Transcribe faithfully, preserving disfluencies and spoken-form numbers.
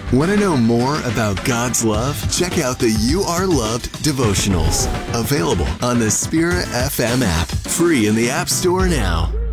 Want to know more about God's love? Check out the You Are Loved devotionals. Available on the Spirit F M app. Free in the App Store now.